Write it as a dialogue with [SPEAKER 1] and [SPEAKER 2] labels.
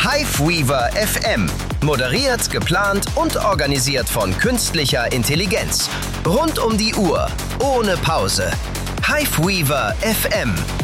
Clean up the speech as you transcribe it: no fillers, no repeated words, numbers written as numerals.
[SPEAKER 1] Hiveweaver FM. Moderiert, geplant und organisiert von künstlicher Intelligenz. Rund um die Uhr. Ohne Pause. Hiveweaver FM.